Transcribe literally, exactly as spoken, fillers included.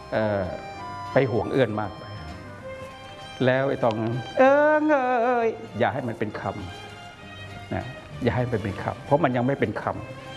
ไปห่วงเอื้อนมากไปแล้วไอ้ต้องเอิงเอ้ยอย่าให้มันเป็นคำนะอย่าให้มันเป็นคำเพราะมันยังไม่เป็นค